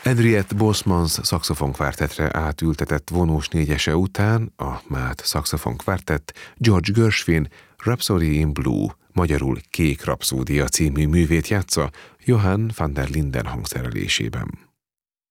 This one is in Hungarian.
Henriette Bosmans szaxofonkvártettre átültetett vonós négyese után a Mád szaxofonkvártett George Gershwin Rhapsody in Blue, magyarul Kék Rapszódia című művét játsza Johann van der Linden hangszerelésében.